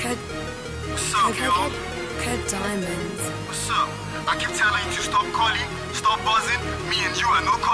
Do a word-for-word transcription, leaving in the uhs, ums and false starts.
Cut, What's up, cut, yo? cut, cut diamonds. What's up? I keep telling you to stop calling, stop buzzing. Me and you are no